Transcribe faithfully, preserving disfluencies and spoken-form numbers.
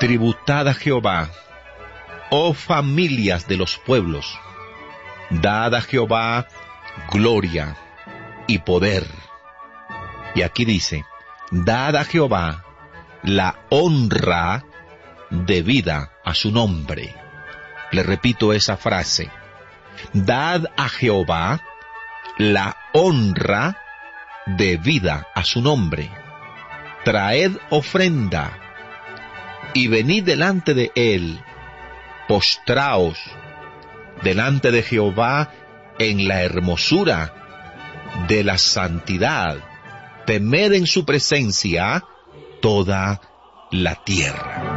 Tributad a Jehová, oh familias de los pueblos, dad a Jehová gloria y poder. Y aquí dice, dad a Jehová la honra debida a su nombre. Le repito esa frase, dad a Jehová la honra debida a su nombre. Traed ofrenda y venid delante de él, postraos delante de Jehová en la hermosura de la santidad, temed en su presencia toda la tierra.